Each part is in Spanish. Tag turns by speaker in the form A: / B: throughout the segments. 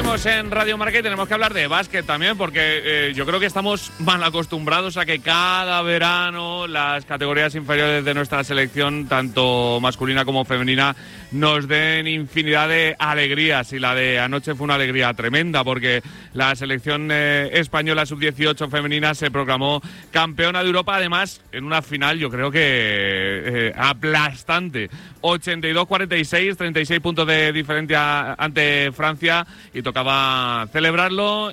A: Seguimos en Radio Marca y tenemos que hablar de básquet también, porque yo creo que estamos mal acostumbrados a que cada verano las categorías inferiores de nuestra selección, tanto masculina como femenina, nos den infinidad de alegrías. Y la de anoche fue una alegría tremenda, porque la selección española sub-18 femenina se proclamó campeona de Europa, además en una final yo creo que aplastante. 82-46, 36 puntos de diferencia ante Francia, y tocaba celebrarlo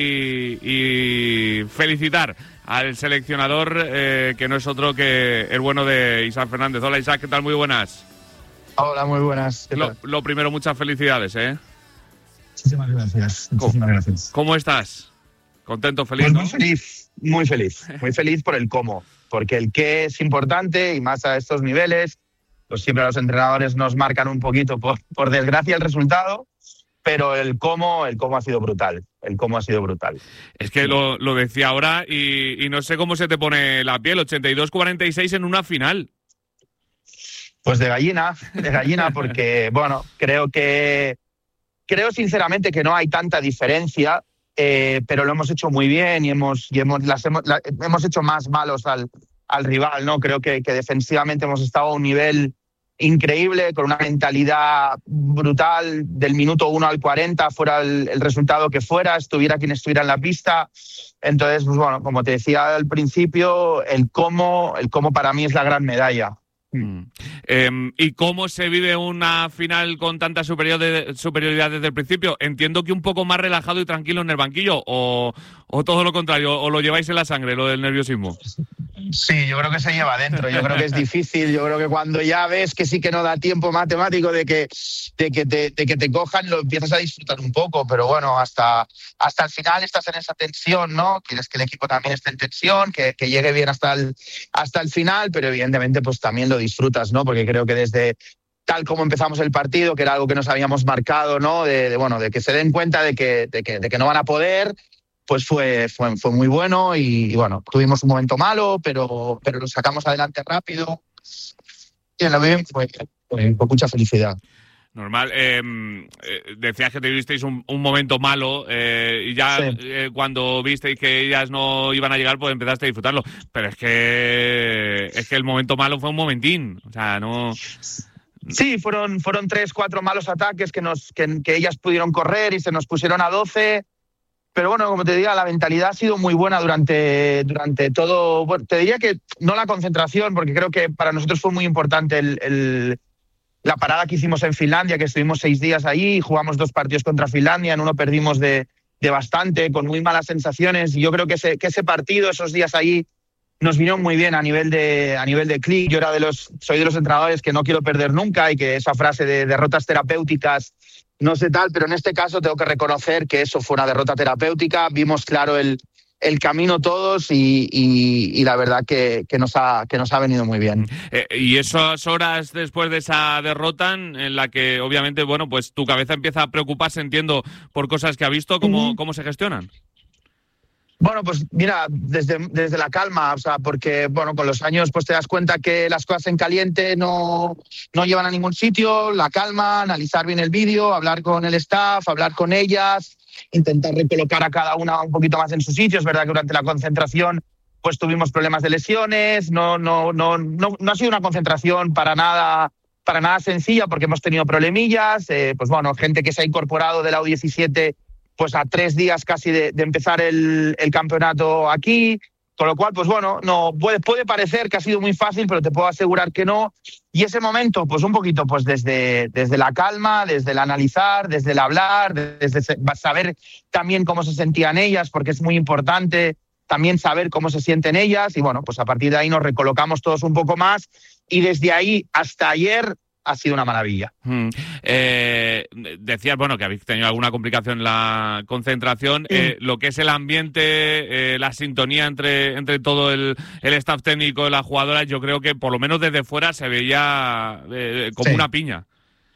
A: y felicitar al seleccionador, que no es otro que el bueno de Isaac Fernández. Hola Isaac, ¿qué tal? Muy buenas.
B: Hola, muy buenas.
A: Lo primero, muchas felicidades, ¿eh?
B: Muchísimas gracias. Muchísimas gracias.
A: ¿Cómo estás? ¿Contento, feliz?
B: Pues
A: ¿no?
B: muy feliz. Muy feliz por el cómo. Porque el qué es importante, y más a estos niveles. Pues siempre a los entrenadores nos marcan un poquito, por desgracia, el resultado, pero el cómo ha sido brutal. El cómo ha sido brutal.
A: Es que lo decía ahora y no sé cómo se te pone la piel. 82-46 en una final.
B: Pues de gallina, porque, bueno, creo sinceramente que no hay tanta diferencia, pero lo hemos hecho muy bien y hemos hecho más malos al rival, ¿no? Creo que defensivamente hemos estado a un nivel increíble, con una mentalidad brutal, del minuto 1 al 40, fuera el resultado que fuera, estuviera quien estuviera en la pista. Entonces, pues bueno, como te decía al principio, el cómo para mí es la gran medalla.
A: ¿Y cómo se vive una final con tanta superioridad desde el principio? Entiendo que un poco más relajado y tranquilo en el banquillo, o todo lo contrario, o lo lleváis en la sangre, lo del nerviosismo.
B: Sí, yo creo que se lleva dentro. Yo creo que es difícil. Yo creo que cuando ya ves que sí que no da tiempo matemático de que te cojan, lo empiezas a disfrutar un poco. Pero bueno, hasta el final estás en esa tensión, ¿no? Quieres que el equipo también esté en tensión, que llegue bien hasta el final, pero evidentemente pues también lo disfrutas, ¿no? Porque creo que desde tal como empezamos el partido, que era algo que nos habíamos marcado, ¿no? De que se den cuenta de que no van a poder. Pues fue muy bueno y bueno, tuvimos un momento malo, pero lo sacamos adelante rápido. Y en lo bien fue con mucha felicidad.
A: Normal. Decías que tuvisteis un momento malo, y ya sí. Cuando visteis que ellas no iban a llegar, pues empezaste a disfrutarlo. Pero es que el momento malo fue un momentín. O sea, no...
B: Sí, fueron 3-4 malos ataques que ellas pudieron correr y se nos pusieron a 12. Pero bueno, como te diría, la mentalidad ha sido muy buena durante todo. Bueno, te diría que no la concentración, porque creo que para nosotros fue muy importante la parada que hicimos en Finlandia, que estuvimos 6 días allí, jugamos 2 partidos contra Finlandia, en uno perdimos de bastante, con muy malas sensaciones. Y yo creo que ese partido, esos días allí, nos vinieron muy bien a nivel de clic. Yo soy de los entrenadores que no quiero perder nunca, y que esa frase de derrotas terapéuticas no sé tal, pero en este caso tengo que reconocer que eso fue una derrota terapéutica. Vimos claro el camino todos y la verdad que nos ha venido muy bien.
A: Y esas horas después de esa derrota, en la que obviamente, bueno, pues tu cabeza empieza a preocuparse, entiendo, por cosas que ha visto, ¿cómo se gestionan?
B: Bueno, pues mira, desde la calma, o sea, porque bueno, con los años pues te das cuenta que las cosas en caliente no llevan a ningún sitio. La calma, analizar bien el vídeo, hablar con el staff, hablar con ellas, intentar recolocar a cada una un poquito más en su sitio. Es verdad que durante la concentración pues tuvimos problemas de lesiones, no ha sido una concentración para nada sencilla, porque hemos tenido problemillas, pues bueno, gente que se ha incorporado de la U17 pues a 3 días casi de empezar el campeonato aquí, con lo cual, pues bueno, no puede parecer que ha sido muy fácil, pero te puedo asegurar que no. Y ese momento, pues un poquito, pues desde la calma, desde el analizar, desde el hablar, desde saber también cómo se sentían ellas, porque es muy importante también saber cómo se sienten ellas, y bueno, pues a partir de ahí nos recolocamos todos un poco más, y desde ahí hasta ayer ha sido una maravilla.
A: Decías, bueno, que habéis tenido alguna complicación en la concentración. Lo que es el ambiente, la sintonía entre todo el staff técnico y las jugadoras, yo creo que por lo menos desde fuera se veía como una piña.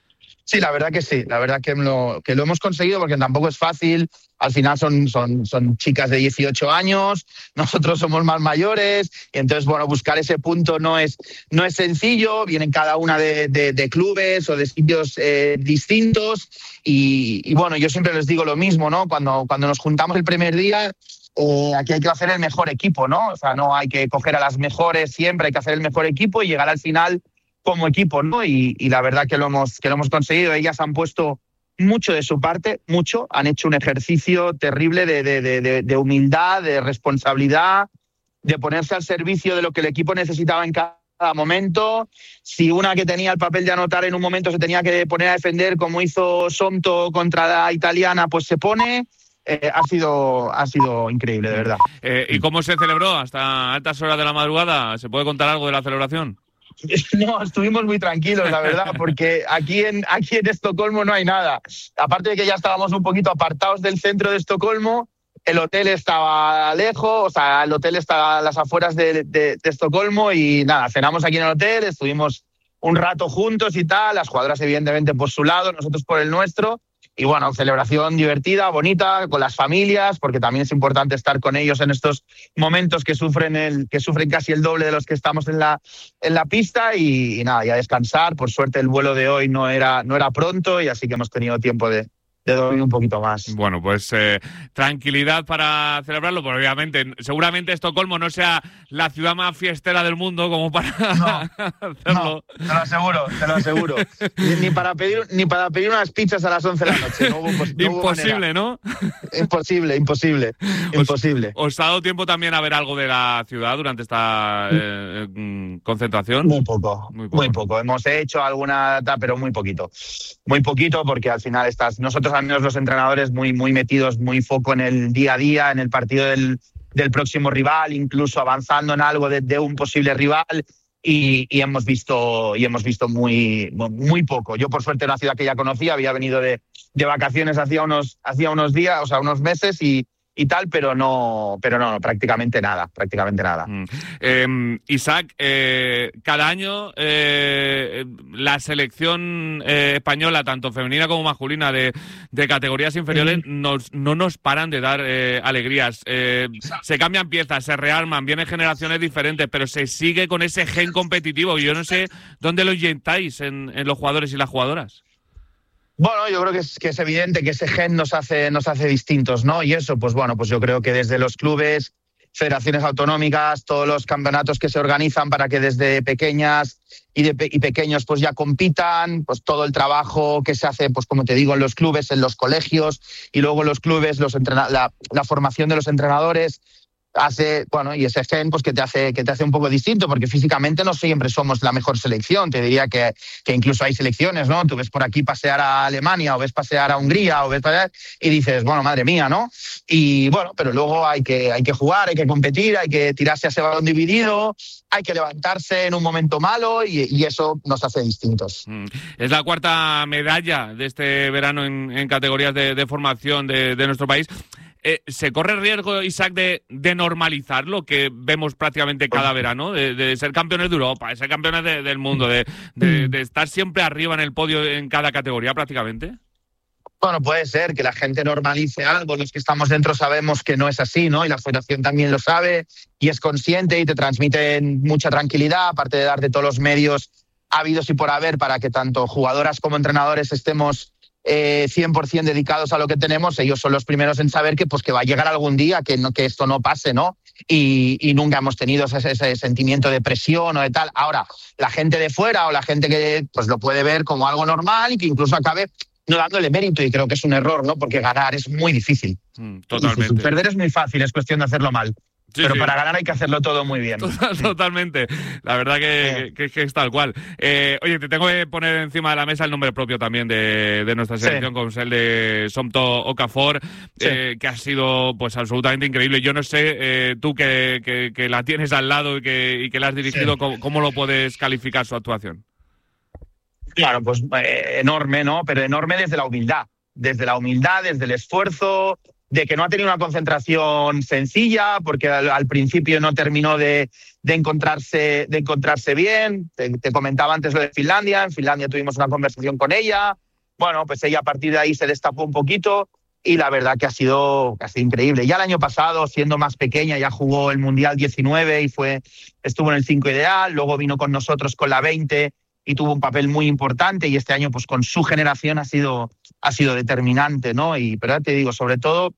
B: Sí, la verdad que sí, la verdad que lo hemos conseguido porque tampoco es fácil. Al final son chicas de 18 años, nosotros somos más mayores y entonces, bueno, buscar ese punto no es sencillo. Vienen cada una de clubes o de sitios distintos y bueno, yo siempre les digo lo mismo, ¿no? Cuando nos juntamos el primer día, aquí hay que hacer el mejor equipo, ¿no? O sea, no hay que coger a las mejores siempre, hay que hacer el mejor equipo y llegar al final como equipo, ¿no? Y la verdad que lo hemos conseguido. Ellas han puesto mucho de su parte, mucho. Han hecho un ejercicio terrible de humildad, de responsabilidad, de ponerse al servicio de lo que el equipo necesitaba en cada momento. Si una que tenía el papel de anotar en un momento se tenía que poner a defender, como hizo Somto contra la italiana, pues se pone. Ha sido increíble, de verdad.
A: ¿Y cómo se celebró hasta altas horas de la madrugada? ¿Se puede contar algo de la celebración?
B: No, estuvimos muy tranquilos, la verdad, porque aquí en Estocolmo no hay nada. Aparte de que ya estábamos un poquito apartados del centro de Estocolmo, el hotel estaba lejos, o sea, el hotel está a las afueras de Estocolmo y nada, cenamos aquí en el hotel, estuvimos un rato juntos y tal, las jugadoras evidentemente por su lado, nosotros por el nuestro. Y bueno, celebración divertida, bonita, con las familias, porque también es importante estar con ellos en estos momentos que sufren casi el doble de los que estamos en la pista y nada, y a descansar. Por suerte el vuelo de hoy no era pronto y así que hemos tenido tiempo de dormir un poquito más.
A: Bueno, pues tranquilidad para celebrarlo, porque obviamente, seguramente Estocolmo no sea la ciudad más fiestera del mundo como para hacerlo.
B: No, te lo aseguro. Ni para pedir unas pizzas a las 11 de la noche.
A: Imposible, ¿no?
B: Imposible.
A: ¿Os ha dado tiempo también a ver algo de la ciudad durante esta concentración?
B: Muy poco. Hemos hecho alguna, pero muy poquito. Muy poquito porque al final nosotros al menos los entrenadores muy metidos, muy foco en el día a día, en el partido del próximo rival, incluso avanzando en algo de un posible rival y hemos visto muy poco. Yo por suerte era una ciudad que ya conocía, había venido de vacaciones hacía unos días, o sea, unos meses y tal, pero no, prácticamente nada.
A: Isaac, cada año la selección española, tanto femenina como masculina, de categorías inferiores, no nos paran de dar alegrías. Se cambian piezas, se rearman, vienen generaciones diferentes, pero se sigue con ese gen competitivo. Yo no sé dónde lo inyectáis en los jugadores y las jugadoras.
B: Bueno, yo creo que es evidente que ese gen nos hace distintos, ¿no? Y eso, pues bueno, pues yo creo que desde los clubes, federaciones autonómicas, todos los campeonatos que se organizan para que desde pequeñas y pequeños pues ya compitan, pues todo el trabajo que se hace, pues como te digo, en los clubes, en los colegios y luego en los clubes, la formación de los entrenadores hace, bueno, y ese gen pues que te hace un poco distinto, porque físicamente no siempre somos la mejor selección. Te diría que incluso hay selecciones, ¿no? Tú ves por aquí pasear a Alemania o ves pasear a Hungría o ves pasear y dices, bueno, madre mía, ¿no? Y bueno, pero luego hay que jugar, hay que competir, hay que tirarse a ese balón dividido, hay que levantarse en un momento malo y eso nos hace distintos.
A: Es la cuarta medalla de este verano en categorías de formación de nuestro país. ¿Se corre el riesgo, Isaac, de normalizar lo que vemos prácticamente cada verano? De ser campeones de Europa, de ser campeones del mundo, de estar siempre arriba en el podio en cada categoría prácticamente.
B: Bueno, puede ser que la gente normalice algo. Los que estamos dentro sabemos que no es así, ¿no? Y la federación también lo sabe y es consciente y te transmite mucha tranquilidad, aparte de darte todos los medios habidos y por haber para que tanto jugadoras como entrenadores estemos 100% dedicados a lo que tenemos. Ellos son los primeros en saber que va a llegar algún día que esto no pase, ¿no? Y nunca hemos tenido ese sentimiento de presión o de tal. Ahora, la gente de fuera o la gente que pues lo puede ver como algo normal y que incluso acabe no dándole mérito, y creo que es un error, ¿no? Porque ganar es muy difícil.
A: Totalmente.
B: Perder es muy fácil, es cuestión de hacerlo mal.
A: Sí,
B: pero para ganar hay que hacerlo todo muy bien.
A: Totalmente. La verdad que es tal cual. Oye, te tengo que poner encima de la mesa el nombre propio también de nuestra selección, como es el de Somto Okafor, que ha sido pues absolutamente increíble. Yo no sé, tú que la tienes al lado y que la has dirigido, ¿cómo lo puedes calificar su actuación?
B: Claro, pues enorme, ¿no? Pero enorme desde la humildad, desde el esfuerzo, de que no ha tenido una concentración sencilla, porque al principio no terminó de encontrarse bien. Te comentaba antes lo de Finlandia. En Finlandia tuvimos una conversación con ella, bueno, pues ella a partir de ahí se destapó un poquito y la verdad que ha sido casi increíble. Ya el año pasado, siendo más pequeña, ya jugó el Mundial 19 y estuvo en el 5 ideal, luego vino con nosotros con la 20 y tuvo un papel muy importante, y este año pues con su generación ha sido determinante, ¿no? Pero ya te digo, sobre todo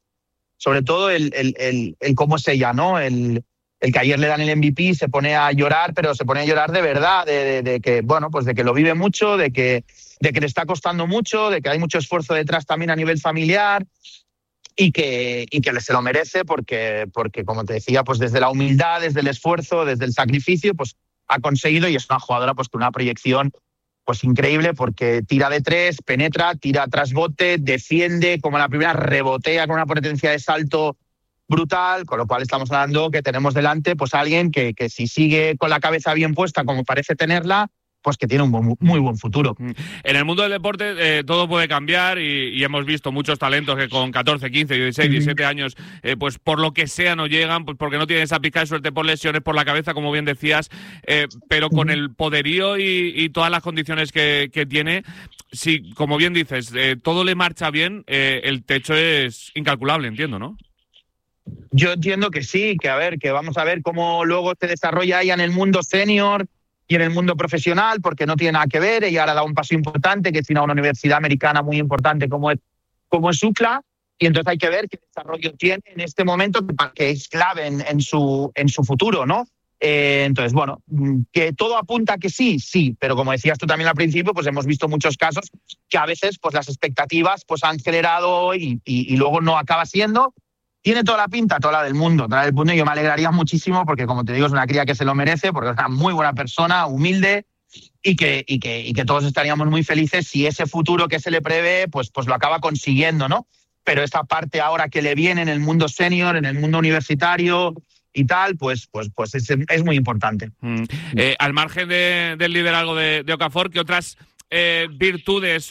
B: el cómo es ella, ¿no? El que ayer le dan el MVP se pone a llorar, pero se pone a llorar de verdad, de que, bueno, pues de que lo vive mucho, de que le está costando mucho, de que hay mucho esfuerzo detrás también a nivel familiar y que se lo merece porque, como te decía, pues desde la humildad, desde el esfuerzo, desde el sacrificio, pues ha conseguido, y es una jugadora pues con una proyección pues increíble, porque tira de tres, penetra, tira tras bote, defiende, como la primera rebotea con una potencia de salto brutal, con lo cual estamos hablando que tenemos delante pues alguien que si sigue con la cabeza bien puesta como parece tenerla, pues que tiene un muy buen futuro.
A: En el mundo del deporte todo puede cambiar y hemos visto muchos talentos que con 14, 15, 16, 17 años pues por lo que sea no llegan, pues porque no tienen esa pizca de suerte, por lesiones, por la cabeza, como bien decías, pero con el poderío y todas las condiciones que tiene, si, como bien dices, todo le marcha bien, el techo es incalculable, entiendo, ¿no?
B: Yo entiendo que sí, que vamos a ver cómo luego se desarrolla ella en el mundo senior y en el mundo profesional, porque no tiene nada que ver. Ella ahora da un paso importante, que es ir a una universidad americana muy importante como es UCLA, y entonces hay que ver qué desarrollo tiene en este momento, que es clave en su futuro, ¿no? Entonces, bueno, que todo apunta a que sí, pero como decías tú también al principio, pues hemos visto muchos casos que a veces pues las expectativas pues han generado y luego no acaba siendo. Tiene toda la pinta, toda la del mundo, y yo me alegraría muchísimo porque, como te digo, es una cría que se lo merece, porque es una muy buena persona, humilde, y que todos estaríamos muy felices si ese futuro que se le prevé pues lo acaba consiguiendo, ¿no? Pero esta parte ahora que le viene en el mundo senior, en el mundo universitario y tal, pues es muy importante.
A: Al margen del liderazgo de Okafor, ¿qué otras virtudes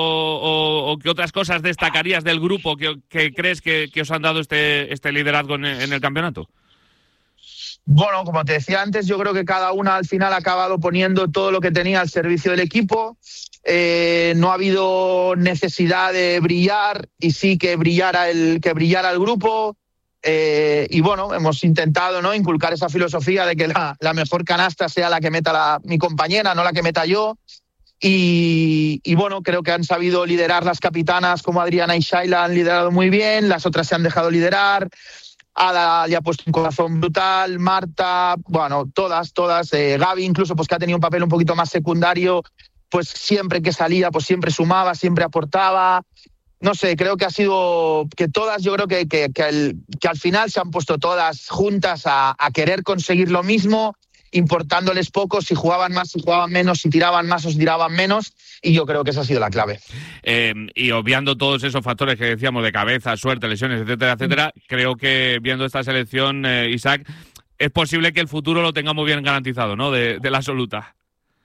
A: o qué otras cosas destacarías del grupo que crees que os han dado este liderazgo en el campeonato?
B: Bueno, como te decía antes, yo creo que cada una al final ha acabado poniendo todo lo que tenía al servicio del equipo. No ha habido necesidad de brillar y sí que brillara el grupo. Y bueno, hemos intentado, ¿no?, inculcar esa filosofía de que la mejor canasta sea la que meta mi compañera, no la que meta yo. Y bueno, creo que han sabido liderar las capitanas como Adriana y Shayla, han liderado muy bien, las otras se han dejado liderar. Ada le ha puesto un corazón brutal, Marta, bueno, todas, Gaby incluso, pues que ha tenido un papel un poquito más secundario, pues siempre que salía, pues siempre sumaba, siempre aportaba. No sé, creo que ha sido que todas, yo creo que al final se han puesto todas juntas a querer conseguir lo mismo, importándoles poco si jugaban más, si jugaban menos, si tiraban más o si tiraban menos, y yo creo que esa ha sido la clave.
A: Y obviando todos esos factores que decíamos de cabeza, suerte, lesiones, etcétera, creo que viendo esta selección, Isaac, es posible que el futuro lo tengamos bien garantizado, ¿no?, de la absoluta.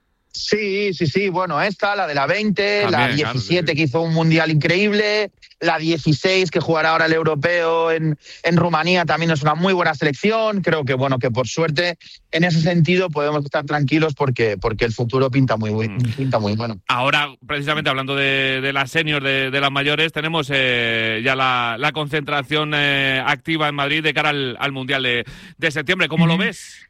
B: Sí, bueno, la de la 20, también, la 17, claro, que hizo un mundial increíble, la 16 que jugará ahora el europeo en Rumanía, también es una muy buena selección. Creo que bueno, que por suerte en ese sentido podemos estar tranquilos porque el futuro pinta muy bueno.
A: Ahora, precisamente hablando de las seniors, de las mayores, tenemos ya la concentración activa en Madrid de cara al mundial de septiembre. ¿Cómo lo ves?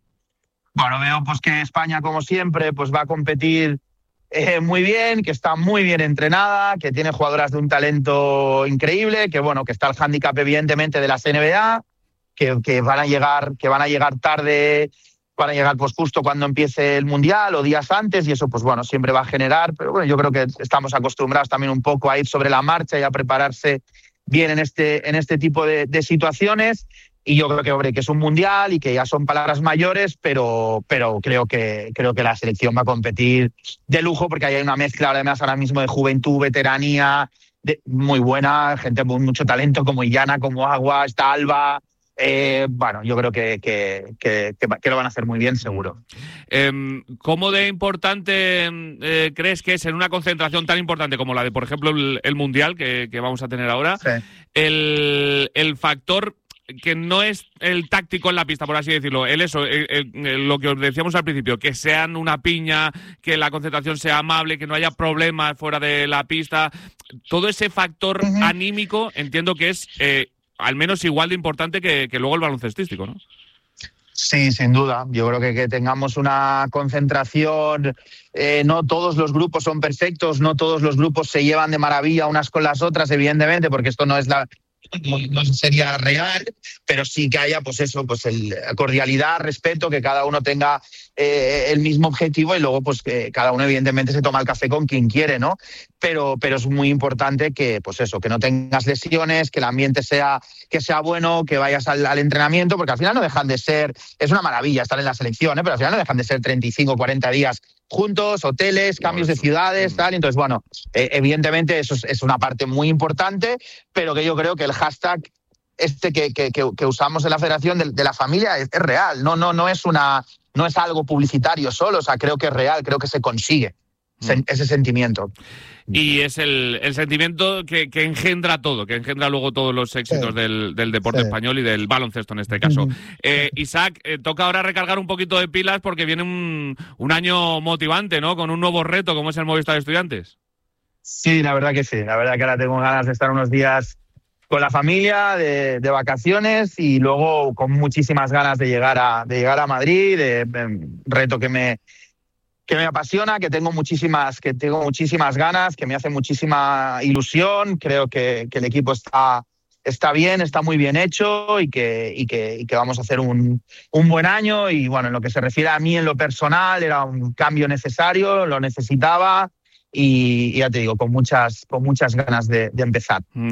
B: Bueno, veo pues que España, como siempre, pues va a competir muy bien, que está muy bien entrenada, que tiene jugadoras de un talento increíble, que bueno, que está el hándicap evidentemente de las NBA, que van a llegar tarde, van a llegar pues justo cuando empiece el Mundial o días antes, y eso pues bueno, siempre va a generar, pero bueno, yo creo que estamos acostumbrados también un poco a ir sobre la marcha y a prepararse bien en este tipo de situaciones. Y yo creo que, hombre, que es un mundial y que ya son palabras mayores, pero creo que la selección va a competir de lujo, porque hay una mezcla además ahora mismo de juventud, veteranía, muy buena, gente con mucho talento como Illana, como Agua, está Alba. Bueno, yo creo que lo van a hacer muy bien, seguro.
A: ¿Cómo de importante crees que es en una concentración tan importante como la de, por ejemplo, el Mundial que vamos a tener ahora, sí, el factor que no es el táctico en la pista, por así decirlo, lo que os decíamos al principio, que sean una piña, que la concentración sea amable, que no haya problemas fuera de la pista, todo ese factor anímico entiendo que es al menos igual de importante que luego el baloncestístico, ¿no?
B: Sí, sin duda. Yo creo que tengamos una concentración. No todos los grupos son perfectos, no todos los grupos se llevan de maravilla unas con las otras, evidentemente, porque esto no sería real, pero sí que haya cordialidad, respeto, que cada uno tenga el mismo objetivo y luego pues que cada uno evidentemente se toma el café con quien quiere, ¿no? Pero es muy importante que que no tengas lesiones, que el ambiente sea bueno, que vayas al entrenamiento, porque al final no dejan de ser, es una maravilla estar en la selección, pero al final no dejan de ser 35 o 40 días juntos, hoteles, cambios de ciudades, tal. Entonces, bueno, evidentemente eso es una parte muy importante, pero que yo creo que el hashtag que usamos en la federación de la familia es real, no es algo publicitario solo, o sea, creo que es real, creo que se consigue ese sentimiento.
A: Y es el sentimiento que engendra todo, que engendra luego todos los éxitos del deporte español y del baloncesto en este caso. Isaac, toca ahora recargar un poquito de pilas porque viene un año motivante, ¿no? Con un nuevo reto como es el Movistar Estudiantes.
B: Sí, la verdad que sí. La verdad que ahora tengo ganas de estar unos días con la familia, de vacaciones y luego con muchísimas ganas de llegar a Madrid, de reto que me apasiona, que tengo muchísimas ganas, que me hace muchísima ilusión. Creo que el equipo está bien, está muy bien hecho y que vamos a hacer un buen año. Y bueno, en lo que se refiere a mí en lo personal, era un cambio necesario, lo necesitaba y ya te digo, con muchas ganas de empezar.